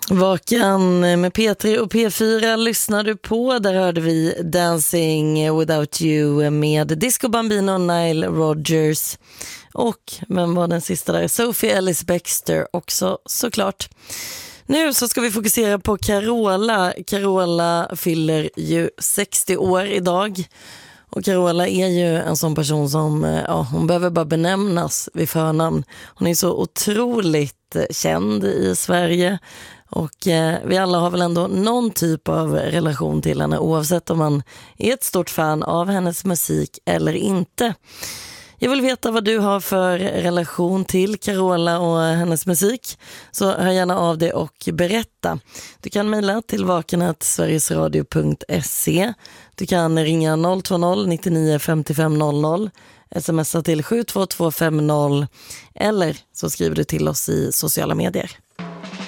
Vakan med P3 och P4 lyssnar du på. Där hörde vi Dancing Without You med Disco Bambino och Nile Rodgers. Och vem var den sista där? Sophie Ellis-Bextor också såklart. Nu så ska vi fokusera på Carola. Carola fyller ju 60 år idag. Och Carola är ju en sån person som, hon behöver bara benämnas vid förnamn. Hon är så otroligt känd i Sverige. Och vi alla har väl ändå någon typ av relation till henne, oavsett om man är ett stort fan av hennes musik eller inte. Jag vill veta vad du har för relation till Carola och hennes musik. Så hör gärna av dig och berätta. Du kan mejla till vaken@sverigesradio.se. Du kan ringa 020 99 55 00. Smsa till 72250 eller så skriver du till oss i sociala medier.